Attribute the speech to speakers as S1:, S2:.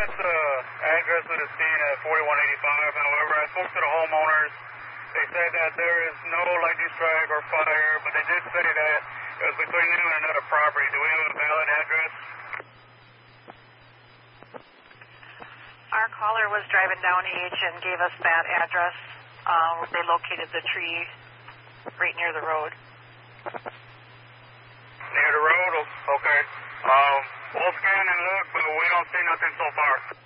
S1: got the address of the scene at 4185. However, I spoke to the homeowners. They said that there is no lightning strike or fire, but they did say that it was between them and another property. Do we have a valid address?
S2: Our caller was driving down H and gave us that address. They located the tree right near the road.
S1: Near the road? Okay. We'll scan and look, but we don't see nothing so far.